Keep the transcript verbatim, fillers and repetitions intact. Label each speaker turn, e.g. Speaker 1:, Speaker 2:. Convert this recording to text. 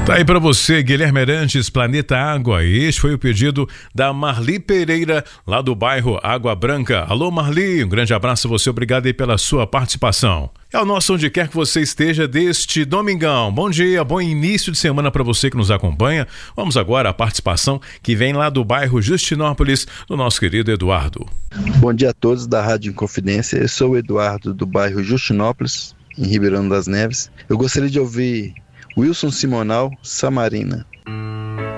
Speaker 1: Tá aí pra você, Guilherme Arantes, Planeta Água. E este foi o pedido da Marli Pereira, lá do bairro Água Branca. Alô, Marli, um grande abraço a você, obrigado aí pela sua participação. É o nosso onde quer que você esteja deste domingão. Bom dia, bom início de semana para você que nos acompanha. Vamos agora à participação que vem lá do bairro Justinópolis, do nosso querido Eduardo.
Speaker 2: Bom dia a todos da Rádio Inconfidência. Eu sou o Eduardo do bairro Justinópolis, em Ribeirão das Neves. Eu gostaria de ouvir Wilson Simonal, Samarina.